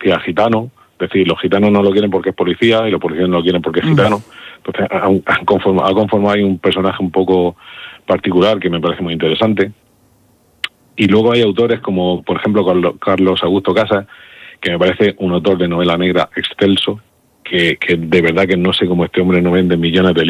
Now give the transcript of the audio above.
policía gitano, es decir, los gitanos no lo quieren porque es policía y los policías no lo quieren porque es gitano. Entonces ha conformado ahí un personaje un poco particular que me parece muy interesante. Y luego hay autores como, por ejemplo, Carlos Augusto Casas, que me parece un autor de novela negra excelso, que de verdad que no sé cómo este hombre no vende millones de libros